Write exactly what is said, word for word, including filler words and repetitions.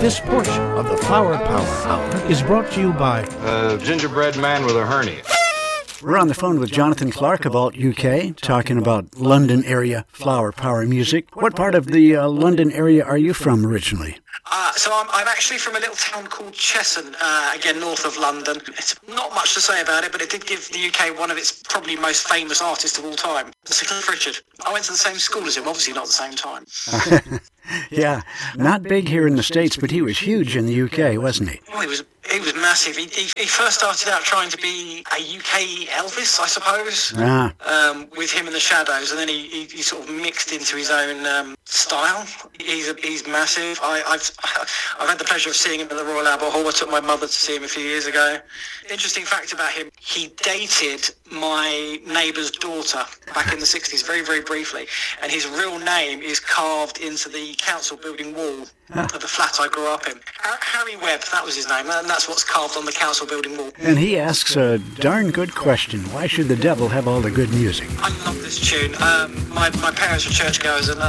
This portion of the Flower Power Hour is brought to you by A gingerbread man with a hernia. We're on the phone with Jonathan Clark of Alt U K, talking about London area flower power music. What part of the uh, London area are you from originally? Uh, so I'm, I'm actually from a little town called Cheshunt, uh, again, north of London. It's not much to say about it, but it did give the U K one of its probably most famous artists of all time, Sir Cliff Richard. I went to the same school as him, obviously not at the same time. Yeah, not big here in the States, but he was huge in the U K, wasn't he? Well, he was he was massive. He, he, he first started out trying to be a U K Elvis, I suppose, Ah. um, with him and the Shadows, and then he, he, he sort of mixed into his own um, style. He's a, he's massive. I, I've I've had the pleasure of seeing him at the Royal Albert Hall. I took my mother to see him a few years ago. Interesting fact about him, he dated my neighbour's daughter back in the sixties, very, very briefly, and his real name is carved into the council building wall of the flat I grew up in. Harry Webb, that was his name, and that's what's carved on the council building wall. And he asks a darn good question. Why should the devil have all the good music? I love this tune. Um, my, my parents were churchgoers, and